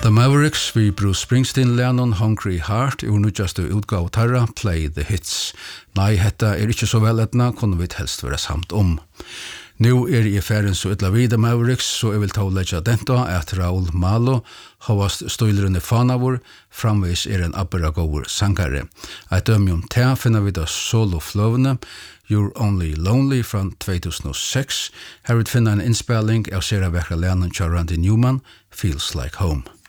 The Mavericks vi Bruce Springsteen Lennon Hungry Heart ur nudjastu utgave tarra Play the Hits. Nei, hetta ikke så vel etna, kunne vi helst være samt om. Nu I ferien så ytla vi The Mavericks, så jeg vil ta og leggja denta at Raul Malo havast støylrunde fanavur, framvis en abberagover sangare. Eit dømjum te finner vi da solofløvene, You're Only Lonely fra 2006. Her vil finna en innspelling av Sera Vekra Lennon Randy Newman, Feels Like Home.